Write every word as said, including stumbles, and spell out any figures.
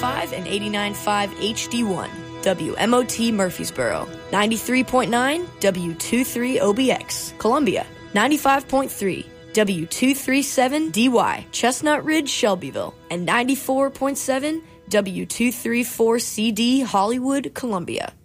five and eighty-nine point five H D one. W M O T Murfreesboro. ninety-three point nine W twenty-three O B X. Columbia. ninety-five point three W two thirty-seven D Y. Chestnut Ridge, Shelbyville. And ninety-four point seven W two thirty-four C D Hollywood, Columbia.